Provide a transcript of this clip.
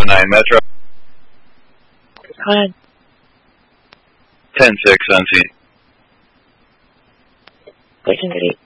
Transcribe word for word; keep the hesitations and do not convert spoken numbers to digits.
seven nine Metro. Go ahead. ten six on scene. Station thirty-eight.